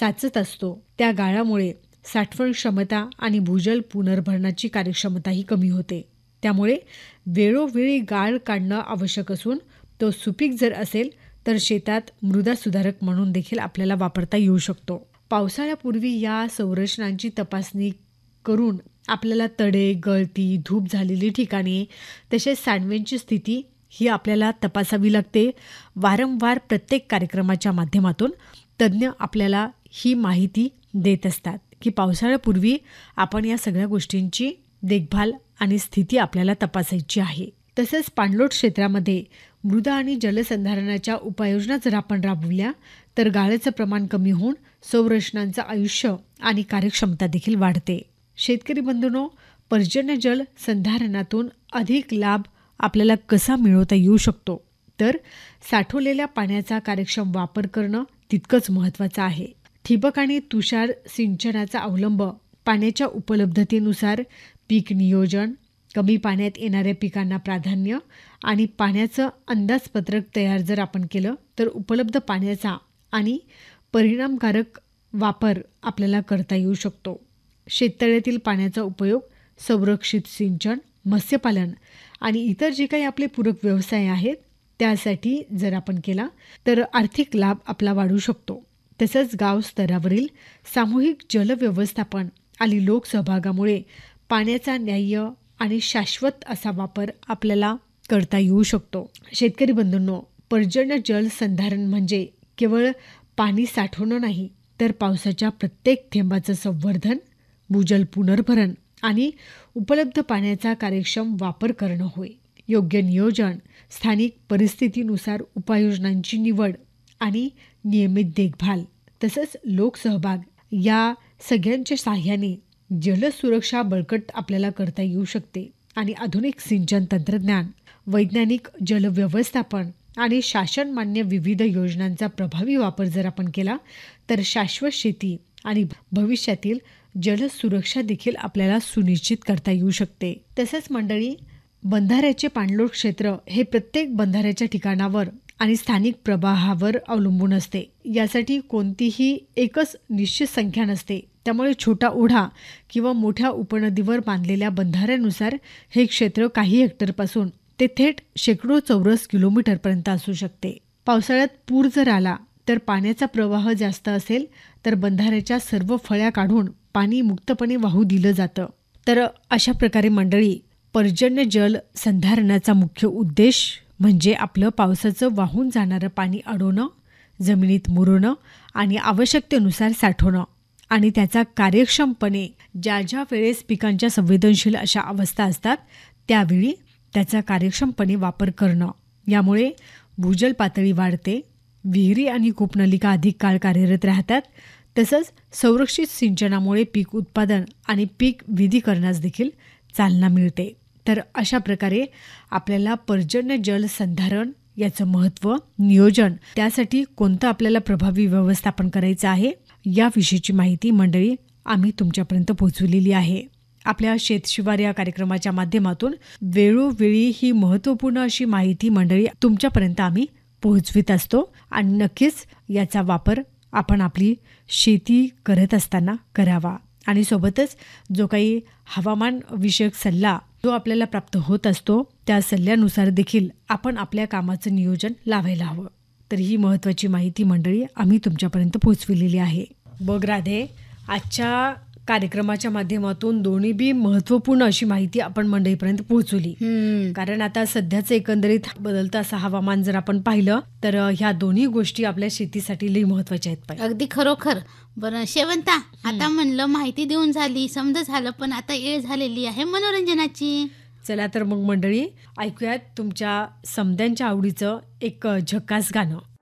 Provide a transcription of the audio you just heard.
साचत असतो त्या गाळामुळे साठवण क्षमता आणि भूजल पुनर्भरणाची कार्यक्षमताही कमी होते. त्यामुळे वेळोवेळी गाळ काढणं आवश्यक असून तो सुपीक जर असेल तर शेतात मृदा सुधारक म्हणून देखील आपल्याला वापरता येऊ शकतो. पावसाळ्यापूर्वी या संरचनांची तपासणी करून आपल्याला तडे, गळती, धूप झालेली ठिकाणे तसेच सांडव्यांची स्थिती ही आपल्याला तपासावी लागते. वारंवार प्रत्येक कार्यक्रमाच्या माध्यमातून तज्ज्ञ आपल्याला ही माहिती देत असतात की पावसाळ्यापूर्वी आपण या सगळ्या गोष्टींची देखभाल आणि स्थिती आपल्याला तपासायची आहे. तसंच पाणलोट क्षेत्रामध्ये मृदा आणि जलसंधारणाच्या उपाययोजना जर आपण राबवल्या तर गाळाचं प्रमाण कमी होऊन संरचनांचं आयुष्य आणि कार्यक्षमता देखील वाढते. शेतकरी बंधूंनो, पर्जन्यजल संधारणातून अधिक लाभ आपल्याला कसा मिळवता येऊ शकतो तर साठवलेल्या पाण्याचा कार्यक्षम वापर करणं तितकंच महत्त्वाचं आहे. ठिबक आणि तुषार सिंचनाचा अवलंब, पाण्याच्या उपलब्धतेनुसार पीक नियोजन, कमी पाण्यात येणाऱ्या पिकांना प्राधान्य आणि पाण्याचं अंदाजपत्रक तयार जर आपण केलं तर उपलब्ध पाण्याचा आणि परिणामकारक वापर आपल्याला करता येऊ शकतो. शेततळ्यातील पाण्याचा उपयोग संरक्षित सिंचन, मत्स्यपालन आणि इतर जे काही आपले पूरक व्यवसाय आहेत त्यासाठी जर आपण केला तर आर्थिक लाभ आपला वाढू शकतो. तसंच गाव स्तरावरील सामूहिक जलव्यवस्थापन आणि लोकसहभागामुळे पाण्याचा न्याय्य आणि शाश्वत असा वापर आपल्याला करता येऊ शकतो. शेतकरी बंधूंनो, पर्जन्य जल संधारण म्हणजे केवळ पाणी साठवणं नाही तर पावसाच्या प्रत्येक थेंबाचं संवर्धन, भूजल पुनर्भरण आणि उपलब्ध पाण्याचा कार्यक्षम वापर करणं होय. योग्य नियोजन, स्थानिक परिस्थितीनुसार उपाययोजनांची निवड आणि नियमित देखभाल तसंच लोकसहभाग या सगळ्यांच्या साहाय्याने जलसुरक्षा बळकट आपल्याला करता येऊ शकते. आणि आधुनिक सिंचन तंत्रज्ञान, वैज्ञानिक जलव्यवस्थापन आणि शासनमान्य विविध योजनांचा प्रभावी वापर जर आपण केला तर शाश्वत शेती आणि भविष्यातील जलसुरक्षा देखील आपल्याला सुनिश्चित करता येऊ शकते. तसंच मंडळी, बंधाऱ्याचे पाणलोट क्षेत्र हे प्रत्येक बंधाऱ्याच्या ठिकाणावर आणि स्थानिक प्रवाहावर अवलंबून असते. यासाठी कोणतीही एकच निश्चित संख्या नसते. त्यामुळे छोटा ओढा किंवा मोठ्या उपनदीवर बांधलेल्या बंधाऱ्यानुसार हे क्षेत्र काही हेक्टरपासून ते थेट शेकडो चौरस किलोमीटरपर्यंत असू शकते. पावसाळ्यात पूर जर आला तर पाण्याचा प्रवाह जास्त असेल तर बंधाऱ्याच्या सर्व फळ्या काढून पाणी मुक्तपणे वाहू दिलं जातं. तर अशा प्रकारे मंडळी, पर्जन्य जल संधारणाचा मुख्य उद्देश म्हणजे आपलं पावसाचं वाहून जाणारं पाणी अडवणं, जमिनीत मुरवणं आणि आवश्यकतेनुसार साठवणं आणि त्याचा कार्यक्षमपणे ज्या ज्या वेळेस पिकांच्या संवेदनशील अशा अवस्था असतात त्यावेळी त्याचा कार्यक्षमपणे वापर करणं. यामुळे भूजल पातळी वाढते, विहिरी आणि कूपनलिका अधिक काळ कार्यरत राहतात. तसंच संरक्षित सिंचनामुळे पीक उत्पादन आणि पीक विधिकरणास देखील चालना मिळते. तर अशा प्रकारे आपल्याला पर्जन्य जल संधारण याचं महत्त्व, नियोजन, त्यासाठी कोणतं आपल्याला प्रभावी व्यवस्थापन करायचं आहे याविषयीची माहिती मंडळी आम्ही तुमच्यापर्यंत पोहोचवलेली आहे. आपल्या शेतशिवार या कार्यक्रमाच्या माध्यमातून वेळोवेळी ही महत्त्वपूर्ण अशी माहिती मंडळी तुमच्यापर्यंत आम्ही पोहोचवित असतो आणि नक्कीच याचा वापर आपण आपली शेती करत असताना करावा. आणि सोबतच जो काही हवामान विषयक सल्ला जो आपल्याला प्राप्त होत असतो त्या सल्ल्यानुसार देखील आपण आपल्या कामाचं नियोजन लावायला हवं. तर ही महत्त्वाची माहिती मंडळी आम्ही तुमच्यापर्यंत पोहोचविलेली आहे. बघ राधे, आजच्या कार्यक्रमाच्या माध्यमातून दोन्ही बी महत्त्वपूर्ण अशी माहिती आपण मंडळीपर्यंत पोहोचवली. कारण आता सध्याचं एकंदरीत बदलतं असं हवामान जर आपण पाहिलं तर ह्या दोन्ही गोष्टी आपल्या शेतीसाठी लई महत्त्वाच्या आहेत. अगदी खरोखर. बरं शेवंता, आता म्हणलं माहिती देऊन झाली, समजा झालं, पण आता वेळ झालेली आहे मनोरंजनाची. चला तर मग मंडळी ऐकूयात तुमच्या समद्यांच्या आवडीचं एक झकास गाणं.